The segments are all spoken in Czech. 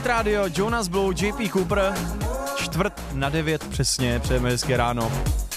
Radio, Jonas Blue, JP Cooper, 8:45 přesně, přejeme hezké ráno.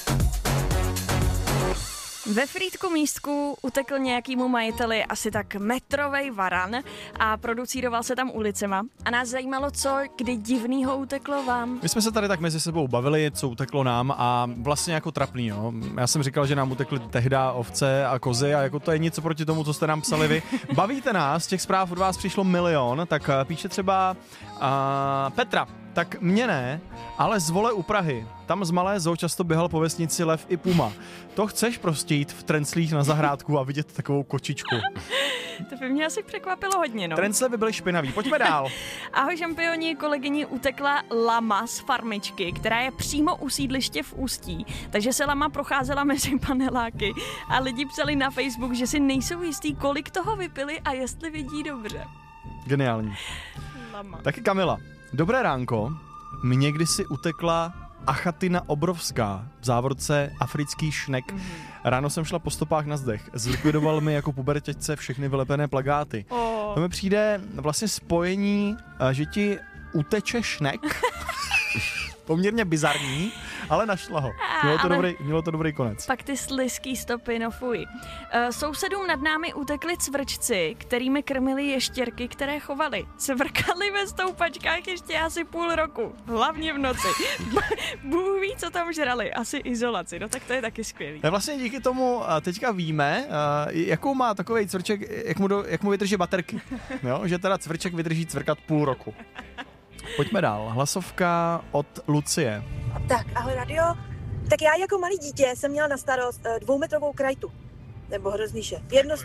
Ve Frýdku Místku utekl nějakému majiteli asi tak metrovej varan a producíroval se tam ulicema. A nás zajímalo, co kdy divnýho uteklo vám. My jsme se tady tak mezi sebou bavili, co uteklo nám a vlastně jako trapný, jo. Já jsem říkal, že nám utekly tehda ovce a kozy a jako to je něco proti tomu, co jste nám psali vy. Bavíte nás, těch zpráv od vás přišlo milion, tak píše třeba Petra. Tak mě ne, ale z Vole u Prahy. Tam z Malé zoo často běhal po vesnici lev i puma. To chceš prostě jít v trenclích na zahrádku a vidět takovou kočičku. To by mě asi překvapilo hodně, no. Trencle by byly špinavý. Pojďme dál. Ahoj šampioni, kolegyni utekla lama z farmičky, která je přímo u sídliště v Ústí. Takže se lama procházela mezi paneláky a lidi psali na Facebook, že si nejsou jistí, kolik toho vypili a jestli vidí dobře. Geniální. Lama. Taky Kamila. Dobré ránko. Mně kdysi utekla achatina obrovská, v závorce africký šnek. Ráno jsem šla po stopách na zdech. Zlikvidoval mi jako pubertěčce všechny vylepené plakáty. To mi přijde vlastně spojení, že ti uteče šnek. Poměrně bizarní, ale našla ho. Mělo to dobrý konec. Pak ty slizký stopy, no fuj. Sousedům nad námi utekli cvrčci, kterými krmili ještěrky, které chovali. Cvrkali ve stoupačkách ještě asi půl roku. Hlavně v noci. Bůh ví, co tam žrali. Asi izolaci, no tak to je taky skvělý. Tak vlastně díky tomu teďka víme, jakou má takovej cvrček, jak mu vydrží baterky. Jo? Že teda cvrček vydrží cvrkat půl roku. Pojďme dál. Hlasovka od Lucie. Tak, ahoj radio. Tak já jako malý dítě jsem měla na starost 2metrovou krajtu. Nebo hrozníše.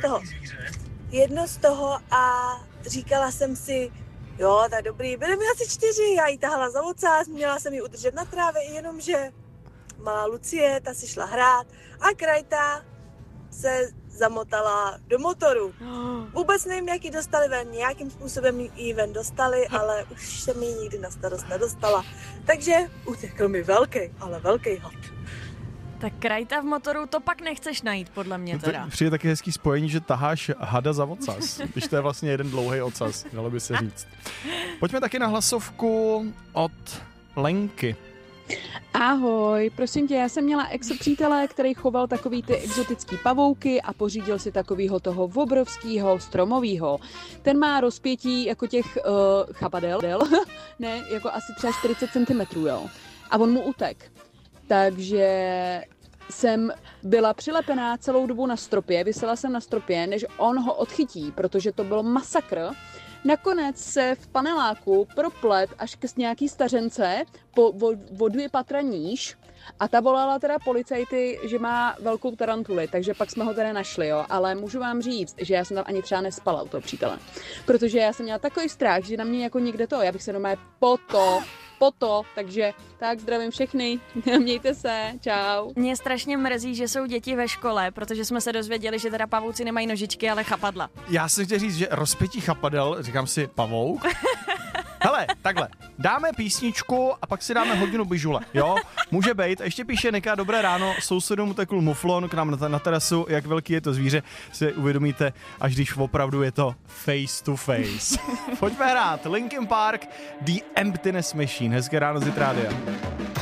Jedno z toho a říkala jsem si, jo, tak dobrý, byly mi asi 4, já jí tahala za ocas, měla jsem ji udržet na trávě, jenomže malá Lucie, ta si šla hrát a krajta se zamotala do motoru. Vůbec nevím, jak ji dostali ven, nějakým způsobem ji ven dostali, ale už se mi nikdy na starost nedostala. Takže utekl mi velký had. Tak krajta v motoru, to pak nechceš najít, podle mě teda. Přijde taky hezký spojení, že taháš hada za ocas, když to je vlastně jeden dlouhý ocas, dalo by se říct. Pojďme taky na hlasovku od Lenky. Ahoj, prosím tě, já jsem měla exopřítele, který choval takový ty exotický pavouky a pořídil si takovýho toho obrovskýho stromovýho. Ten má rozpětí jako těch chapadel, ne, jako asi třeba 40 cm, jo. A on mu utek. Takže jsem byla přilepená celou dobu na stropě, visela jsem na stropě, než on ho odchytí, protože to byl masakr. Nakonec se v paneláku proplet až k nějaký stařence o 2 patra níž a ta volala teda policajty, že má velkou tarantuli, takže pak jsme ho teda našli, jo, ale můžu vám říct, že já jsem tam ani třeba nespala u toho přítele, protože já jsem měla takový strach, že na mě jako někde to, já bych se normálně poto, takže tak zdravím všechny, mějte se, čau. Mě strašně mrzí, že jsou děti ve škole, protože jsme se dozvěděli, že teda pavouci nemají nožičky, ale chapadla. Já jsem chtěl říct, že rozpětí chapadel, říkám si pavouk. Hele, takhle, dáme písničku a pak si dáme hodinu bižule, jo? Může být. Ještě píše Nika, dobré ráno, sousedům utekl muflon k nám na terasu, jak velký je to zvíře, si uvědomíte, až když opravdu je to face to face. Pojďme hrát Linkin Park, The Emptiness Machine, hezké ráno z Rádia.